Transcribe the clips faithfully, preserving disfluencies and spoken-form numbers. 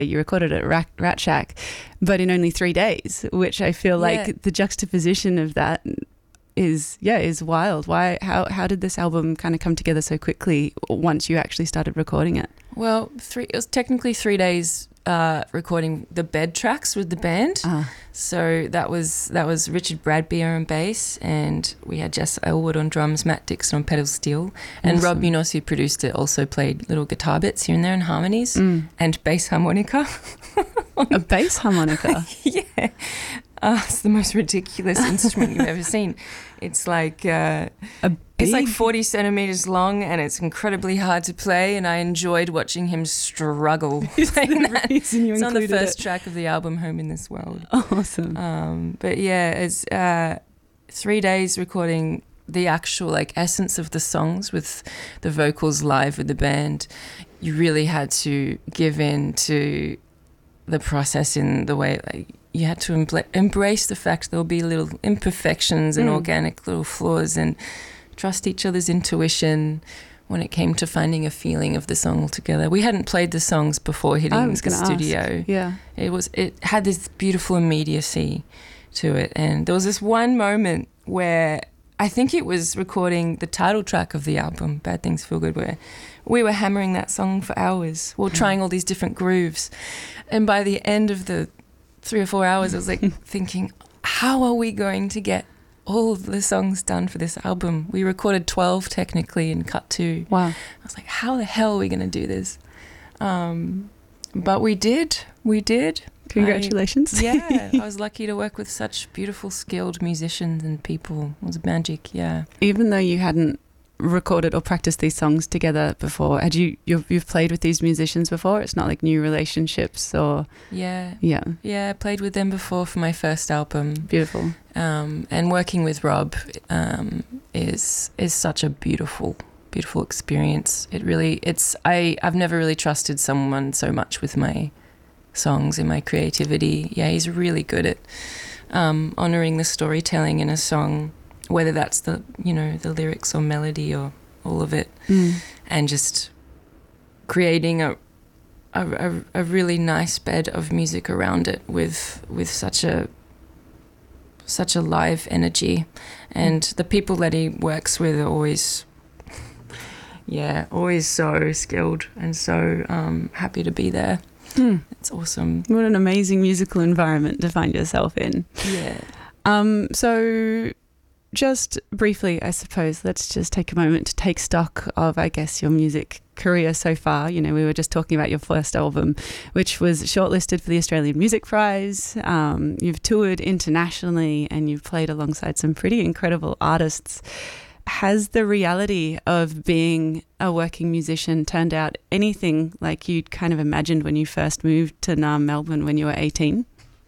You recorded at Rat, Rat Shack, but in only three days, which I feel like Yeah. the juxtaposition of that is, yeah, is wild. Why, how, how did this album kind of come together so quickly once you actually started recording it? Well, three, it was technically three days uh, recording the bed tracks with the band. Ah. So that was that was Richard Bradbeer on bass, and we had Jess Elwood on drums, Matt Dixon on pedal steel, and Awesome. Rob Munoz, who produced it, also played little guitar bits here and there and harmonies, Mm. and bass harmonica. A bass harmonica? Yeah. Uh, it's the most ridiculous instrument you've ever seen. It's like uh, A big... it's like forty centimeters long, and it's incredibly hard to play. And I enjoyed watching him struggle playing that. reason you It's on the included first it. track of the album, "Home in This World." Awesome. Um, but yeah, it's uh, three days recording the actual like essence of the songs with the vocals live with the band. You really had to give in to the process in the way like you had to embla- embrace the fact there'll be little imperfections and Mm. organic little flaws, and trust each other's intuition when it came to finding a feeling of the song altogether. We hadn't played the songs before hitting I was the gonna studio. ask. Yeah. It was it had this beautiful immediacy to it, and there was this one moment where I think it was recording the title track of the album, Bad Things Feel Good, where we were hammering that song for hours. We were trying all these different grooves, and by the end of the three or four hours, I was like thinking, how are we going to get all of the songs done for this album? We recorded twelve technically and cut two. Wow. I was like, how the hell are we going to do this? Um, but we did. We did. Congratulations. I, yeah. I was lucky to work with such beautiful, skilled musicians and people. It was magic, yeah. Even though you hadn't recorded or practiced these songs together before, had you, you've, you've played with these musicians before? It's not like new relationships or... Yeah. Yeah. Yeah, I played with them before for my first album. Beautiful. Um, and working with Rob um, is is such a beautiful, beautiful experience. It really, it's, I, I've never really trusted someone so much with my songs and my creativity. Yeah, he's really good at um, honouring the storytelling in a song, whether that's the, you know, the lyrics or melody or all of it, Mm. and just creating a, a a a really nice bed of music around it with with such a such a live energy, and the people that he works with are always, yeah, always so skilled and so um, happy to be there. Mm. It's awesome. What an amazing musical environment to find yourself in. Yeah. Um, so just briefly, I suppose, let's just take a moment to take stock of, I guess, your music career so far. You know, we were just talking about your first album, which was shortlisted for the Australian Music Prize. Um, you've toured internationally and you've played alongside some pretty incredible artists. Has the reality of being a working musician turned out anything like you'd kind of imagined when you first moved to Naarm, Melbourne when you were eighteen?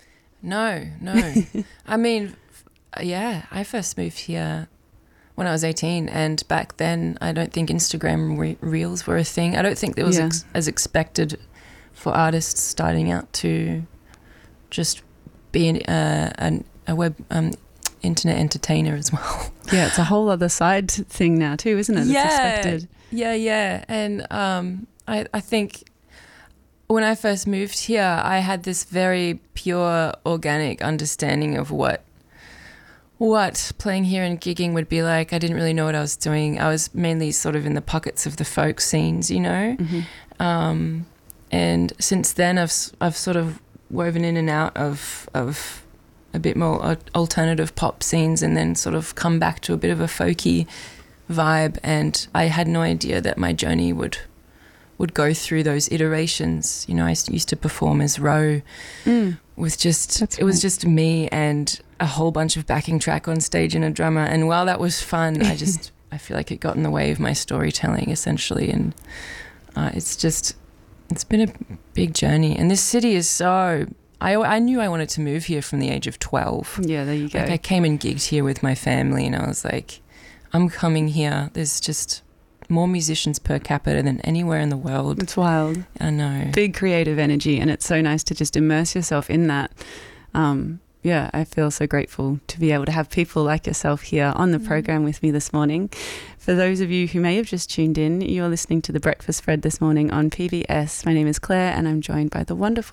No, no. I mean, f- yeah, I first moved here when I was eighteen, and back then I don't think Instagram re- reels were a thing. I don't think it was Yeah. ex- as expected for artists starting out to just be an, uh, an, a web um, internet entertainer as well. Yeah, it's a whole other side thing now too, isn't it? Yeah. It's expected. Yeah, yeah. And um, I, I think when I first moved here, I had this very pure, organic understanding of what what playing here and gigging would be like. I didn't really know what I was doing. I was mainly sort of in the pockets of the folk scenes, you know. Mm-hmm. Um, and since then, I've s- I've sort of woven in and out of of a bit more al- alternative pop scenes, and then sort of come back to a bit of a folky vibe. And I had no idea that my journey would would go through those iterations. You know, I used to- used to perform as Ro Mm. with just That's it was right. just me and a whole bunch of backing track on stage and a drummer. And while that was fun, I just I feel like it got in the way of my storytelling essentially. And uh, it's just it's been a big journey. And this city is so. I I knew I wanted to move here from the age of twelve. Yeah, there you go. Like I came and gigged here with my family, and I was like, I'm coming here. There's just more musicians per capita than anywhere in the world. It's wild. I know. Big creative energy, and it's so nice to just immerse yourself in that. Um, yeah, I feel so grateful to be able to have people like yourself here on the mm. program with me this morning. For those of you who may have just tuned in, you're listening to The Breakfast Spread this morning on P B S. My name is Claire and I'm joined by the wonderful